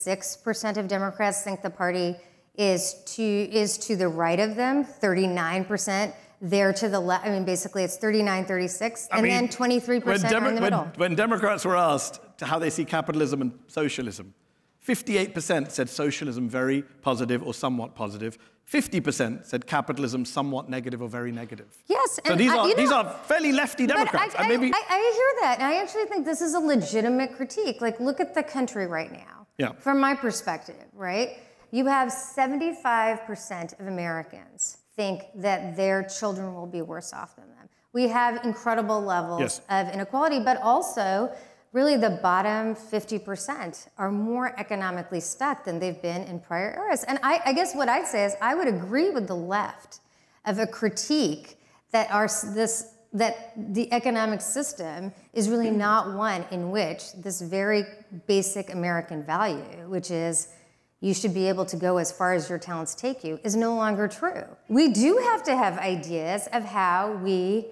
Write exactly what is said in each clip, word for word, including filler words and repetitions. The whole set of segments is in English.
Six percent of Democrats think the party is to is to the right of them. Thirty-nine percent there to the left. I mean, basically, it's thirty-nine, thirty-six, and I mean, then twenty-three percent are in the middle. When, when Democrats were asked to how they see capitalism and socialism, fifty-eight percent said socialism very positive or somewhat positive. fifty percent said capitalism somewhat negative or very negative. Yes, so and these I, are you know, these are fairly lefty Democrats. I, I, and maybe I, I hear that, and I actually think this is a legitimate critique. Like, look at the country right now. Yeah. From my perspective, right? You have seventy-five percent of Americans think that their children will be worse off than them. We have incredible levels yes. of inequality, but also really the bottom fifty percent are more economically stuck than they've been in prior eras. And I, I guess what I'd say is I would agree with the left of a critique that our this that the economic system is really not one in which this very basic American value, which is you should be able to go as far as your talents take you, is no longer true. We do have to have ideas of how we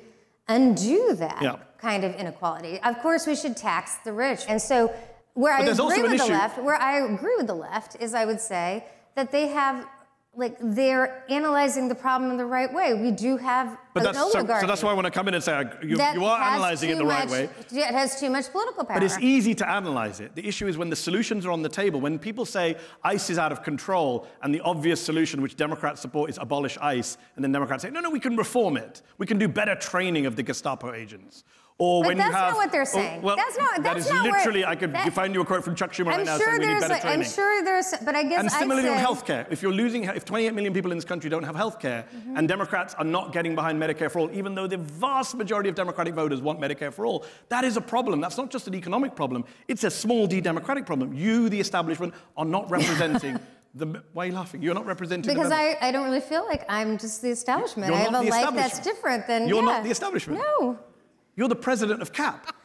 undo that yeah. kind of inequality. Of course, we should tax the rich. And so where but I agree with the issue. left, where I agree with the left is I would say that they have like they're analyzing the problem in the right way. We do have but an that's, oligarchy. So, so that's why I want to come in and say you, that you are has analyzing it the much, right way. It has too much political power. But it's easy to analyze it. The issue is when the solutions are on the table. When people say ICE is out of control and the obvious solution, which Democrats support, is abolish ICE, and then Democrats say, no, no, we can reform it. We can do better training of the Gestapo agents. Or but when that's you have, not what they're saying. Oh, well, that's not. That's that is not literally. where, I could that, find you a quote from Chuck Schumer right I'm now sure saying we need better like, training. I'm sure there's, but I guess and similarly I'd say, on healthcare. If you're losing, if twenty-eight million people in this country don't have healthcare, mm-hmm. and Democrats are not getting behind Medicare for all, even though the vast majority of Democratic voters want Medicare for all, that is a problem. That's not just an economic problem. It's a small d democratic problem. You, the establishment, are not representing. The, why are you laughing? You're not representing because the I, I don't really feel like I'm just the establishment. You're I have not a the life that's different than You're yeah. not the establishment. No. You're the president of C A P.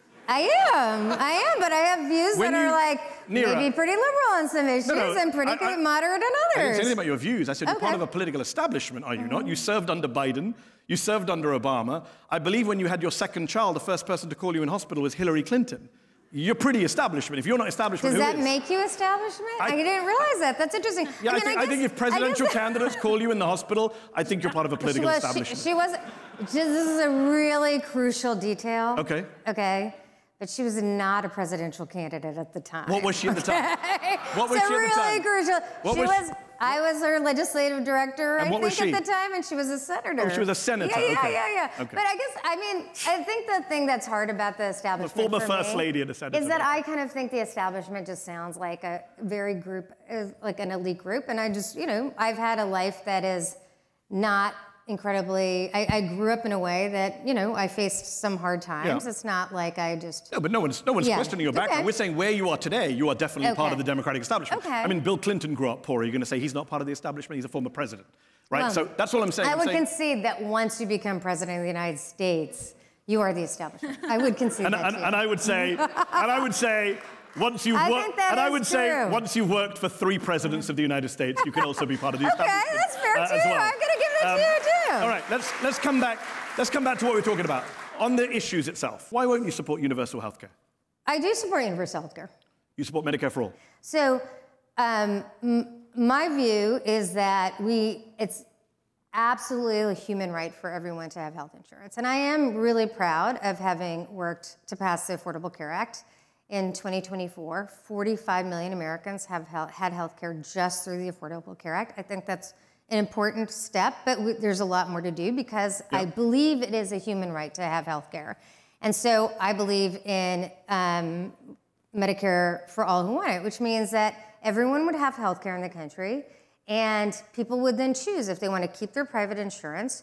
I am, I am, but I have views When that you, are like Neera, maybe pretty liberal on some issues no, no, and pretty I, I, moderate on I others. didn't say anything about your views. I said okay. you're part of a political establishment, are you mm-hmm. not? You served under Biden. You served under Obama. I believe when you had your second child, the first person to call you in hospital was Hillary Clinton. You're pretty establishment. If you're not establishment, Does who that is? make you establishment? I, I didn't realize that. That's interesting. Yeah, I, I, mean, think, I, I guess, think if presidential guess, candidates call you in the hospital, I think you're part of a political she was, establishment. She, she was, this is a really crucial detail. Okay. Okay. But she was not a presidential candidate at the time. What was she at the time? What was so she at the time? really crucial. What she was, was, I was her legislative director, and I what think, was she? at the time, and she was a senator. Oh, she was a senator. Yeah, yeah, okay. yeah, yeah. Okay. But I guess, I mean, I think the thing that's hard about the establishment The former for first me lady and a senator. is that I kind of think the establishment just sounds like a very group, like an elite group, and I just, you know, I've had a life that is not incredibly, I, I grew up in a way that, you know, I faced some hard times. Yeah. It's not like I just... No, but no one's, no one's yeah. questioning your background. Okay. We're saying where you are today, you are definitely okay. part of the Democratic establishment. Okay. I mean, Bill Clinton grew up poor. Are you going to say he's not part of the establishment? He's a former president, right? Well, so that's all I'm saying. I I'm would saying, concede that once you become president of the United States, you are the establishment. I would concede and, that and, to you. and I would say, and I would say, once you've I worked, think that and I is would say, true. once you've worked for three presidents of the United States, you can also be part of the establishment. Okay, that's fair uh, too. as well. I'm going to give that um, to you too. All right, let's let's come back. Let's come back to what we're talking about on the issues itself. Why won't you support universal health care? I do support universal health care. You support Medicare for all. So, um, m my view is that we it's absolutely a human right for everyone to have health insurance, and I am really proud of having worked to pass the Affordable Care Act. In twenty twenty-four, forty-five million Americans have had health care just through the Affordable Care Act. I think that's an important step, but we, there's a lot more to do because yep. I believe it is a human right to have health care. And so I believe in um, Medicare for all who want it, which means that everyone would have health care in the country, and people would then choose if they want to keep their private insurance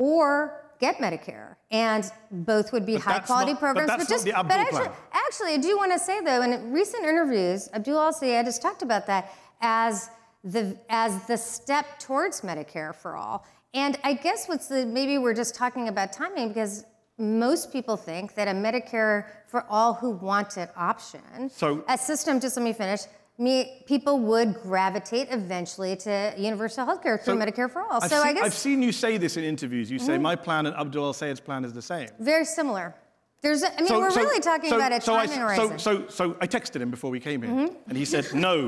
or get Medicare, and both would be but high-quality not, programs. But that's but just, not the Abdul but actually, plan. actually, I do want to say though, in recent interviews, Abdul Al-Sayed has talked about that as the as the step towards Medicare for all. And I guess what's the maybe we're just talking about timing because most people think that a Medicare for all who want it option, so, a system. Just let me finish. Me, people would gravitate eventually to universal health care through so Medicare for all. I've so seen, I guess I've seen you say this in interviews. You mm-hmm. say my plan and Abdul Al-Sayed's plan is the same. Very similar. There's, a, I mean, So- we're so- really talking so- about a so I- timing horizon. So, so, so I texted him before we came here, and he said, no,